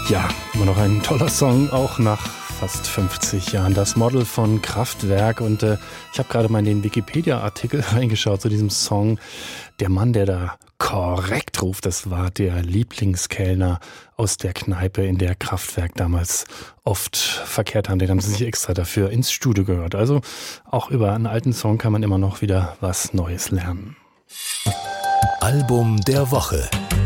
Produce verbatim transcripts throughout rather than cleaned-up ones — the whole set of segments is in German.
Ja, immer noch ein toller Song, auch nach fast fünfzig Jahren. Das Model von Kraftwerk. Und äh, ich habe gerade mal in den Wikipedia-Artikel reingeschaut zu diesem Song. Der Mann, der da korrekt ruft, das war der Lieblingskellner aus der Kneipe, in der Kraftwerk damals oft verkehrt haben. Den haben sie sich extra dafür ins Studio gehört. Also auch über einen alten Song kann man immer noch wieder was Neues lernen. Album der Woche.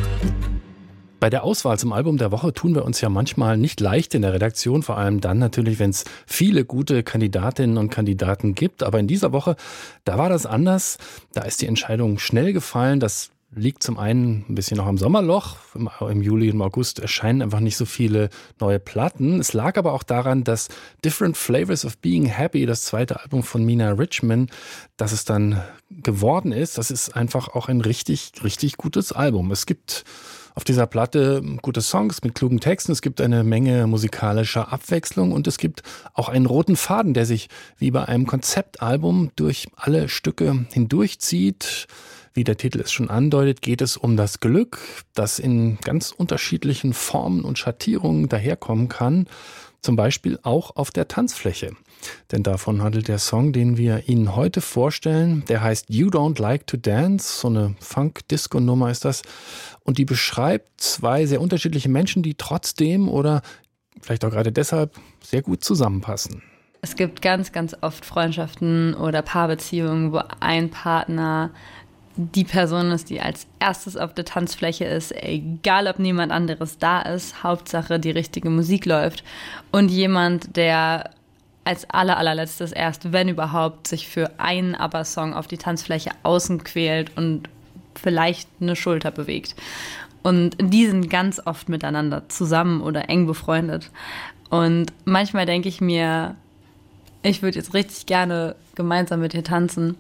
Bei der Auswahl zum Album der Woche tun wir uns ja manchmal nicht leicht in der Redaktion, vor allem dann natürlich, wenn es viele gute Kandidatinnen und Kandidaten gibt. Aber in dieser Woche, da war das anders. Da ist die Entscheidung schnell gefallen. Das liegt zum einen ein bisschen noch am Sommerloch. Im, im Juli und im August erscheinen einfach nicht so viele neue Platten. Es lag aber auch daran, dass Different Flavors of Being Happy, das zweite Album von Mina Richman, dass es dann geworden ist. Das ist einfach auch ein richtig, richtig gutes Album. Es gibt auf dieser Platte gute Songs mit klugen Texten, es gibt eine Menge musikalischer Abwechslung und es gibt auch einen roten Faden, der sich wie bei einem Konzeptalbum durch alle Stücke hindurchzieht. Wie der Titel es schon andeutet, geht es um das Glück, das in ganz unterschiedlichen Formen und Schattierungen daherkommen kann. Zum Beispiel auch auf der Tanzfläche. Denn davon handelt der Song, den wir Ihnen heute vorstellen. Der heißt You Don't Like to Dance. So eine Funk-Disco-Nummer ist das. Und die beschreibt zwei sehr unterschiedliche Menschen, die trotzdem oder vielleicht auch gerade deshalb sehr gut zusammenpassen. Es gibt ganz, ganz oft Freundschaften oder Paarbeziehungen, wo ein Partner die Person ist, die als erstes auf der Tanzfläche ist, egal ob niemand anderes da ist, Hauptsache die richtige Musik läuft. Und jemand, der als aller, allerletztes erst, wenn überhaupt, sich für einen ABBA-Song auf die Tanzfläche außen quält und vielleicht eine Schulter bewegt. Und die sind ganz oft miteinander zusammen oder eng befreundet. Und manchmal denke ich mir, ich würde jetzt richtig gerne gemeinsam mit dir tanzen,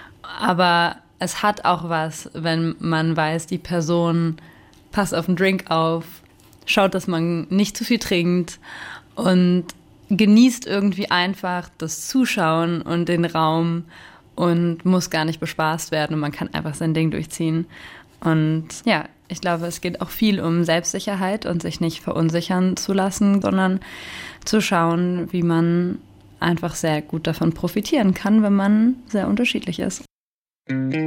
aber es hat auch was, wenn man weiß, die Person passt auf den Drink auf, schaut, dass man nicht zu viel trinkt und genießt irgendwie einfach das Zuschauen und den Raum und muss gar nicht bespaßt werden und man kann einfach sein Ding durchziehen. Und ja, ich glaube, es geht auch viel um Selbstsicherheit und sich nicht verunsichern zu lassen, sondern zu schauen, wie man einfach sehr gut davon profitieren kann, wenn man sehr unterschiedlich ist.